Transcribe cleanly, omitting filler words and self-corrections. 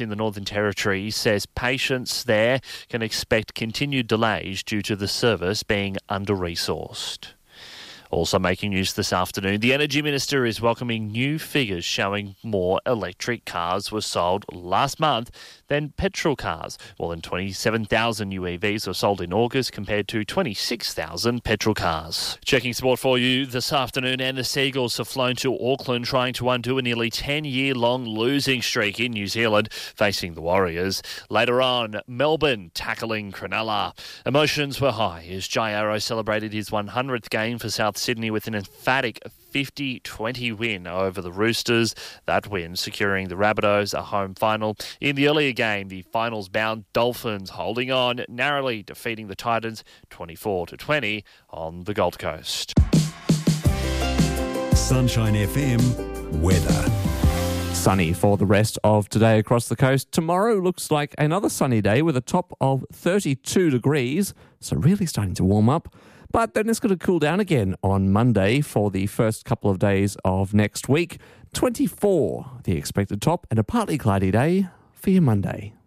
in the Northern Territory says patients there can expect continued delays due to the service being under-resourced. Also making news this afternoon, the Energy Minister is welcoming new figures showing more electric cars were sold last month than petrol cars. More than 27,000 new EVs were sold in August compared to 26,000 petrol cars. Checking sport for you this afternoon, and the Seagulls have flown to Auckland trying to undo a nearly 10-year-long losing streak in New Zealand, facing the Warriors. Later on, Melbourne tackling Cronulla. Emotions were high as Jai Arrow celebrated his 100th game for South Sydney with an emphatic 50-20 win over the Roosters. That win securing the Rabbitohs a home final. In the earlier game, the finals-bound Dolphins holding on, narrowly defeating the Titans 24-20 on the Gold Coast. Sunshine FM weather. Sunny for the rest of today across the coast. Tomorrow looks like another sunny day with a top of 32 degrees, so really starting to warm up. But then it's going to cool down again on Monday for the first couple of days of next week. 24, the expected top, and a partly cloudy day for your Monday.